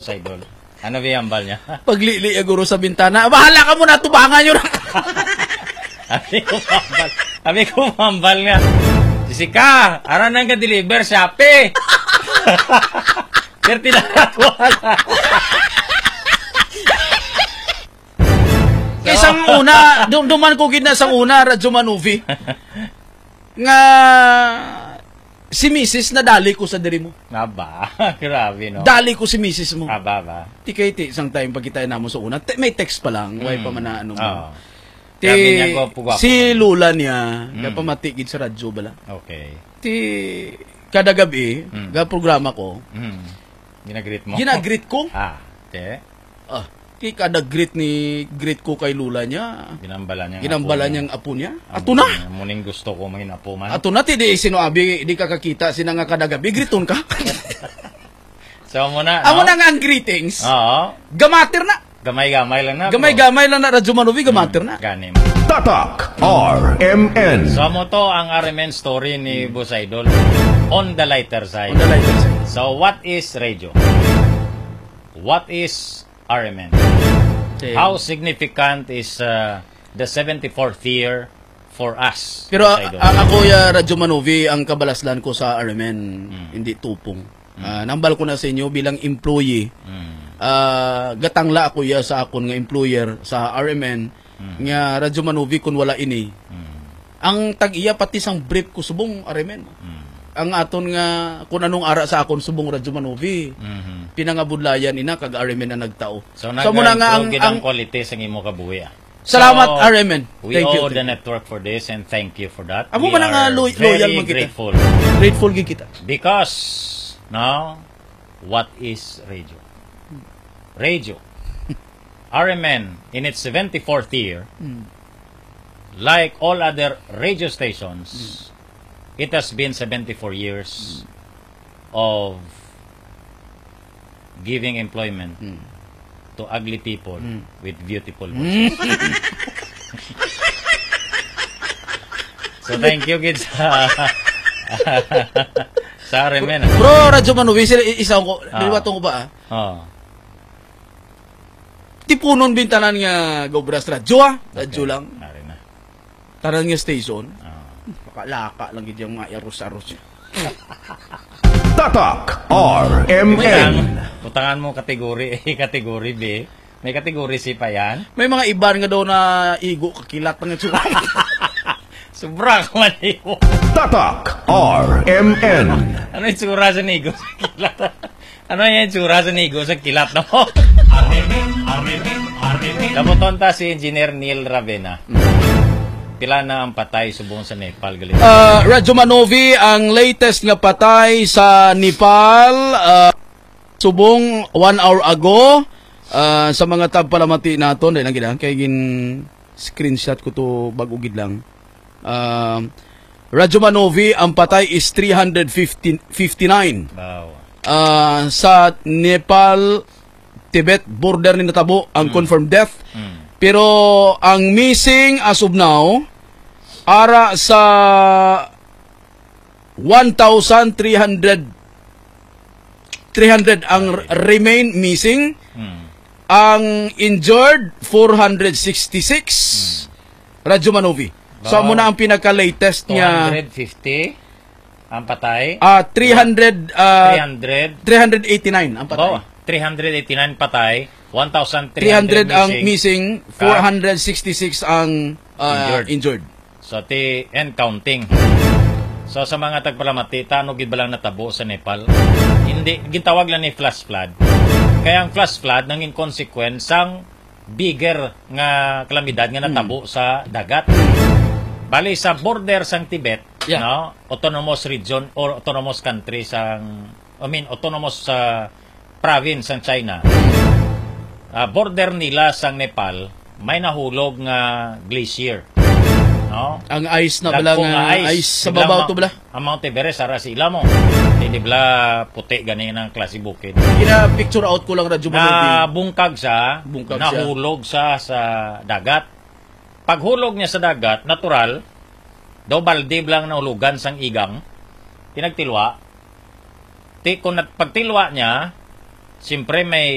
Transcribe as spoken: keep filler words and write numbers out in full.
boss idol. Ano ba yung ambal niya? Paglili guro sa bintana. Bahala ka muna, tubangan yun. Abi ko mambal. Abi ko mambal nga. Jessica, aran nang ka-deliver, Shopee. Pero tinarat wala. Isang una, dum duman ko gid na sang una, Radyo Manuvi. Nga si Missus na dali ko sa diri mo. Aba, grabe no. Dali ko si Missus mo. Aba ba. Ti kay ti isang time pag kita na mo sa una, te, may text pa lang, way pa man na ano mo. Oh. Ti Niya, gwapo, si Lula niya, mm. kaya pamatigid sa radyo bala. Okay. Ti kada gabi, mm. ga programa ko. Mm. Ginagreet mo. Ginagreet ko. Ah, te. Ah, ti kada greet ni greet ko kay Lula niya. Ginambala niya. Ginambala niyang apo niya. Ato na. Muning gusto ko mangin apo man. Ato na ti di sino abi di ka kakita sina nga kada gabi greeton ka. So muna. Amo na nga ang greetings. Oo. Gamatir na. Gamay-gamay lang na. Gamay-gamay lang na Radyo Manuvi, gamatir na. Ganim. Tatak R M N. So mo to ang R M N story ni Boss Idol. On the lighter side. On the lighter side. So what is radio? What is R M N? Okay. How significant is uh, the seventy-fourth year for us? Pero a- ako ya Radyo Manuvi, ang kabalaslan ko sa R M N, mm. hindi tupong. Mm. Uh, nambal ko na sa inyo bilang employee. Mm. Uh, gatangla ako ya sa akon nga employer sa R M N mm. nga Radyo Manuvi kun wala ini. Mm. Ang tag-iya pati sang brief ko subong R M N. Mm. Ang aton nga kung anong ara sa akon subong Radyo Manuvi. Mm-hmm. Pinangabudlayan ina kag R M N na nagtao. So, so muna nga ang, ang quality sa imo kabuhi. Ah. Salamat so, R M N. We thank owe you, the network for this and thank you for that. Amo we man nga lo loyal mo kita. Grateful. Grateful gid kita. Because now what is radio? Radio. R M N in its seventy-fourth year, mm. like all other radio stations, mm. it has been seventy-four years mm. of giving employment mm. to ugly people mm. with beautiful voices. So thank you kids sa R M N. Bro, Radyo Manuvi, isa ko, ah. liwatong ko ba ah? Oh. Tipunon bintanan nga Gobras Radyo ah. Radyo okay. lang. Nari na. Taran nga station. Oh. Pakalaka lang gid yung mga aros-aros. Tatak R M N. Putangan mo kategori A, kategori B. May kategori C pa yan. May mga iban nga daw na igo kakilat nga tsura. Sobra ka man igo. Tatak R M N. Ano yung tsura sa nigo sa kilat? Ano yung tsura sa nigo sa kilat na mo? Namutonta si Engineer Neil Ravena. Pila na ang patay subong sa Nepal galing. Uh, Radyo Manuvi, ang latest nga patay sa Nepal uh, subong one hour ago uh, sa mga tagpalamati naton dahil lang kay gin screenshot ko to bagugid lang. Uh, Radyo Manuvi, ang patay is three hundred fifty-nine. Wow. Uh, sa Nepal Tibet border ni natabo ang mm. confirmed death. Mm. Pero ang missing as of now ara sa one thousand three hundred ang remain missing. Mm. Ang injured four hundred sixty-six. Mm. Radyo Manuvi. Wow. So muna ang pinaka-latest niya two hundred fifty ang patay. Ah uh, three hundred uh, three hundred three hundred eighty-nine ang patay. Oh. three hundred eighty-nine patay, one thousand three hundred ang missing, four hundred sixty-six ang uh, injured. injured. So, ti and counting. So, sa mga tagpalamati, tano gid ba lang natabo sa Nepal? Hindi, gintawag lang ni flash flood. Kaya ang flash flood, nanging consequence ang bigger nga kalamidad nga natabo hmm. sa dagat. Bali, sa border sang Tibet, yeah. no? Autonomous region or autonomous country sang, I mean, autonomous sa uh, province ng China. Uh, border nila sa Nepal, may nahulog nga glacier. No? Ang ice na bala nga ice, ice sa babaw to bala. Ang Mount Everest ara si ila mo. Hindi bala puti ganin ang klase bukid. Kina picture out ko lang Radyo Manuvi. Na bungkag sa, bungkag nahulog sa sa dagat. Paghulog niya sa dagat, natural, daw balde lang nahulugan sang igang. Tinagtilwa. Ti kung pagtilwa niya, siyempre may